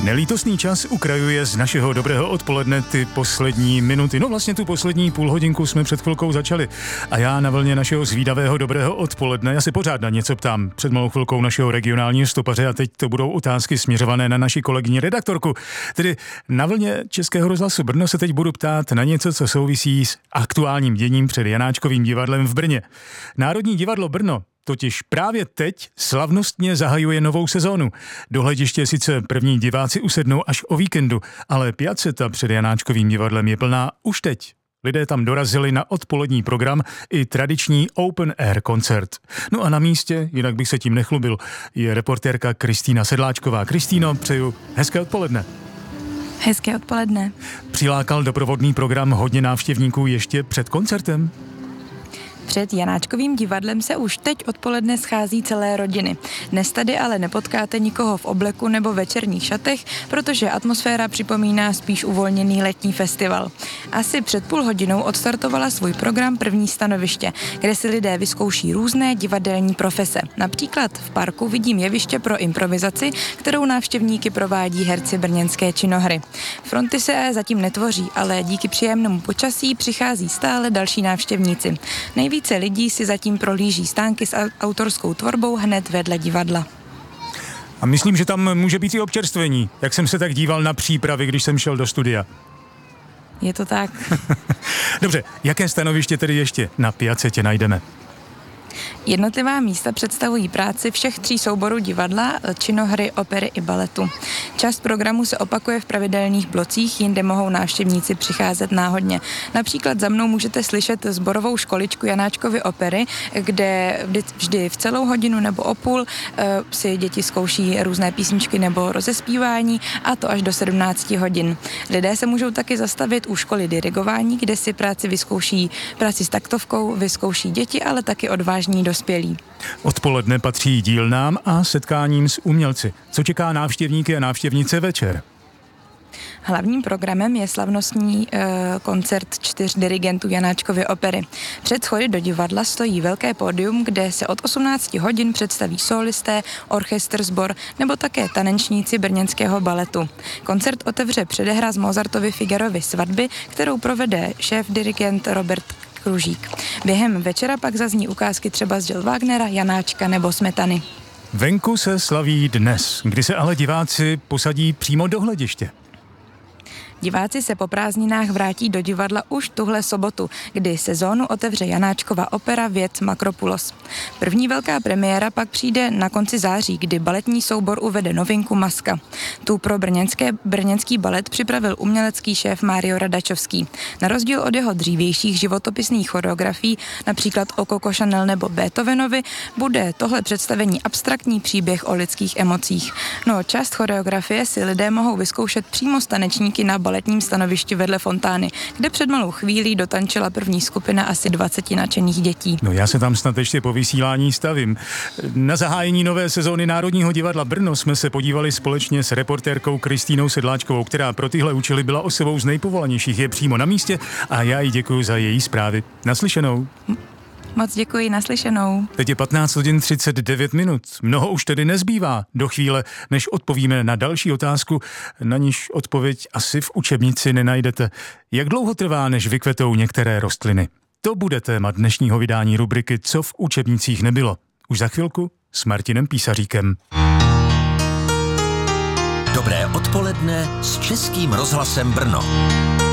Nelítostný čas ukrajuje z našeho dobrého odpoledne ty poslední minuty. No vlastně tu poslední půlhodinku jsme před chvilkou začali. A já na vlně našeho zvídavého dobrého odpoledne, já se pořád na něco ptám. Před malou chvilkou našeho regionálního stopaře a teď to budou otázky směřované na naši kolegyni redaktorku. Tedy na vlně Českého rozhlasu Brno se teď budu ptát na něco, co souvisí s aktuálním děním před Janáčkovým divadlem v Brně. Národní divadlo Brno totiž právě teď slavnostně zahajuje novou sezónu. Do hlediště sice první diváci usednou až o víkendu, ale piaceta před Janáčkovým divadlem je plná už teď. Lidé tam dorazili na odpolední program i tradiční open air koncert. No a na místě, jinak bych se tím nechlubil, je reportérka Kristýna Sedláčková. Kristýno, přeju hezké odpoledne. Hezké odpoledne. Přilákal doprovodný program hodně návštěvníků ještě před koncertem? Před Janáčkovým divadlem se už teď odpoledne schází celé rodiny. Dnes tady ale nepotkáte nikoho v obleku nebo večerních šatech, protože atmosféra připomíná spíš uvolněný letní festival. Asi před půl hodinou odstartovala svůj program První stanoviště, kde si lidé vyzkouší různé divadelní profese. Například v parku vidím jeviště pro improvizaci, kterou návštěvníky provádí herci brněnské činohry. Fronty se zatím netvoří, ale díky příjemnému počasí přichází stále další návštěvníci. Více lidí si zatím prolíží stánky s autorskou tvorbou hned vedle divadla. A myslím, že tam může být i občerstvení, jak jsem se tak díval na přípravy, když jsem šel do studia. Je to tak. Dobře, jaké stanoviště tedy ještě na piacetě najdeme? Jednotlivá místa představují práci všech tří souborů divadla, činohry, opery i baletu. Část programu se opakuje v pravidelných blocích, jinde mohou návštěvníci přicházet náhodně. Například za mnou můžete slyšet sborovou školičku Janáčkovy opery, kde vždy v celou hodinu nebo o půl si děti zkouší různé písničky nebo rozespívání, a to až do 17 hodin. Lidé se můžou taky zastavit u školy dirigování, kde si práci s taktovkou vyzkouší děti, ale taky odvážní dospělí. Odpoledne patří dílnám a setkáním s umělci. Co čeká návštěvníky a návštěvnice večer? Hlavním programem je slavnostní koncert 4 dirigentů Janáčkovy opery. Před schody do divadla stojí velké pódium, kde se od 18 hodin představí solisté, orchestr, sbor nebo také tanečníci brněnského baletu. Koncert otevře předehra z Mozartovy Figarovy svatby, kterou provede šéf-dirigent Robert Kružík. Během večera pak zazní ukázky třeba z děl Wagnera, Janáčka nebo Smetany. Venku se slaví dnes, kdy se ale diváci posadí přímo do hlediště. Diváci se po prázdninách vrátí do divadla už tuhle sobotu, kdy sezónu otevře Janáčkova opera Věc Makropulos. První velká premiéra pak přijde na konci září, kdy baletní soubor uvede novinku Maska. Tu pro brněnský balet připravil umělecký šéf Mário Radačovský. Na rozdíl od jeho dřívějších životopisných choreografií, například o Coco Chanel nebo Beethovenovi, bude tohle představení abstraktní příběh o lidských emocích. No, část choreografie si lidé mohou vyzkoušet přímo s tanečníky na baletním stanovišti vedle fontány, kde před malou chvílí dotančila první skupina asi 20 nadšených dětí. No já se tam snad ještě po vysílání stavím. Na zahájení nové sezóny Národního divadla Brno jsme se podívali společně s reportérkou Kristýnou Sedláčkovou, která pro tyhle účely byla osobou z nejpovolanějších, je přímo na místě a já jí děkuji za její zprávy. Naslyšenou. Moc děkuji, naslyšenou. Teď je 15 hodin 39 minut. Mnoho už tedy nezbývá do chvíle, než odpovíme na další otázku, na níž odpověď asi v učebnici nenajdete. Jak dlouho trvá, než vykvetou některé rostliny? To bude téma dnešního vydání rubriky Co v učebnicích nebylo. Už za chvilku s Martinem Písaříkem. Dobré odpoledne s Českým rozhlasem Brno.